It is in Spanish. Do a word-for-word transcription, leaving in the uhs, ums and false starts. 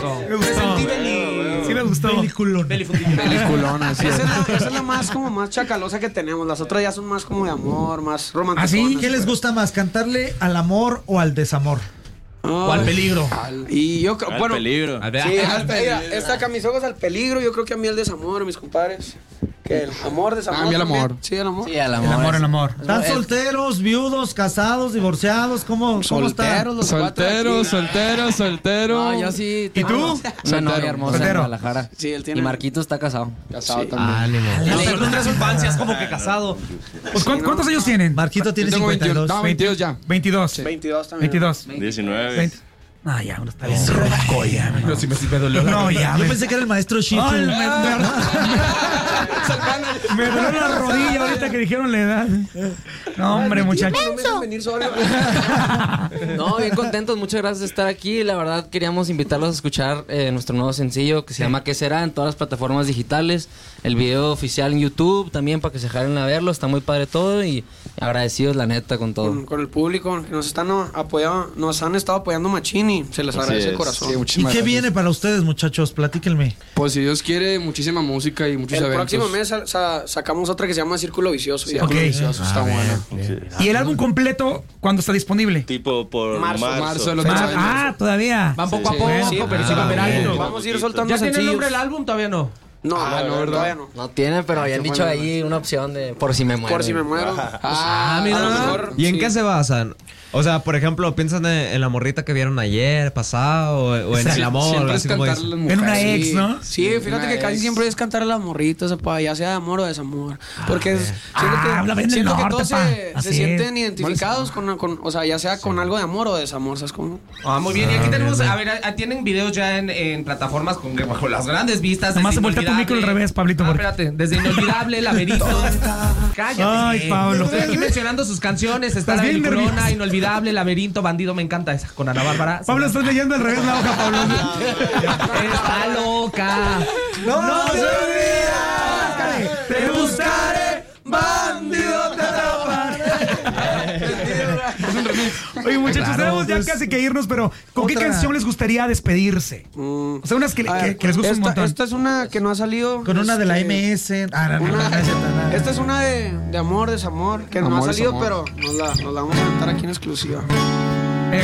gustó. Me gustó. Sí me gustó. Peliculón. Peliculón, así Esa es. es, la, esa es la más como más chacalosa que tenemos. Las otras ya son más como de amor, más románticas. ¿Ah, sí? ¿Qué les gusta más, cantarle al amor o al desamor? O al peligro. Y yo creo, Al bueno, peligro. A ver, sí, al al peligro. peligro. Esta acá mis ojos al peligro, yo creo que a mí el desamor, mis compadres. Que el amor, desamor. Ah, a mí el también. amor. Sí, el amor. Sí, el amor. El amor, es- el amor. es- ¿Están es- solteros, viudos, casados, divorciados? ¿Cómo, cómo están? Solteros, los cuatro Soltero, aquí. soltero, soltero. No, yo sí. ¿Y tengo tú? Una novia hermosa en Soltero. Guadalajara. Sí, él tiene- Y Marquito está casado. Casado Sí. también. Ánimo. No, Pero pero- en su infancia es como que casado. Pues, ¿cuántos, cuántos años tienen? Marquito tiene Yo tengo cincuenta y dos. veintiuno. No, veintidós ya. veintidós. veintidós también. veintidós. diecinueve. veinte. Ah, ya, uno está bien roco ya. Pero sí me, sí me dolió. No, ya. Yo me- pensé que era el maestro Shifu. Ay, me, me, me dolió la rodilla ahorita que dijeron la edad. No, hombre, muchachos. No me dejan venir solo. No, bien contentos. Muchas gracias de estar aquí. La verdad, queríamos invitarlos a escuchar eh, nuestro nuevo sencillo que se llama ¿Qué será? En todas las plataformas digitales. El video oficial en YouTube también para que se jalen a verlo. Está muy padre todo y agradecidos, la neta, con todo. Con, con el público que nos están no, apoyando, nos han estado apoyando machín y se les Así agradece de es. corazón. Sí, ¿Y muchísimas qué gracias. viene para ustedes, muchachos? Platíquenme. Pues si Dios quiere, muchísima música y muchos El eventos. próximo mes sa- sa- sacamos otra que se llama Círculo Vicioso. ya. Ok. Delicioso, está bueno. ¿Y el álbum completo cuándo está disponible? Tipo por Marzo, marzo. marzo de los Ah, años. ah, todavía. Van poco a Sí, poco, sí, pero sí va a haber ah, algo. bien. Vamos a ir soltando ¿Ya tiene el sencillos. nombre del álbum? Todavía no. No, Ah, no, ¿verdad? todavía no. No tiene, pero habían qué dicho bueno. ahí una opción de por si me muero. Por si me muero. Ah, mira. A lo mejor, ¿Y en sí. qué se basan? O sea, por ejemplo, ¿piensan en, en la morrita que vieron ayer, pasado, o, o en el amor? Siempre es así como cantar dicen? las mujeres. En una Sí, ex, ¿no? Sí, fíjate Una que casi ex. siempre es cantar a las morritas, pa, ya sea de amor o desamor. Porque es, siento Ah, que, habla bien del siento que norte, todos pa. se, Así se sienten es. identificados con, con, o sea, ya sea con algo de amor o desamor, ¿sabes cómo? Ah, muy bien. Y aquí tenemos, a ver, a- tienen videos ya en, en plataformas con bajo las grandes vistas. Nomás desde se voltea tu Inolvidable. micro al revés, Pablito, Ah, porque- espérate, desde Inolvidable, Laberinto. Cállate. Ay, Pablo. Estoy aquí mencionando sus canciones. Está Estás La bien Peliculona, nervioso. Inolvidable, Laberinto, Bandido, me encanta esa, con Ana Bárbara. Pablo, estás leyendo al revés la hoja, Pablo. Está loca. ¡No, se olvida! ¡Te buscaré, bandido, te atraparé! Oye, muchachos, Claro, tenemos ya pues, casi que irnos, pero ¿con qué otra. canción les gustaría despedirse? Mm. O sea, unas que, A que- ver, que les gusten un esta, montón. esta es una que no ha salido. Con una de la este, M S. Ah, no, no, no, una- no, es cierto, no. esta es una de, de amor, desamor, que no Amor, ha salido, desamor. pero nos la, nos la vamos a cantar aquí en exclusiva.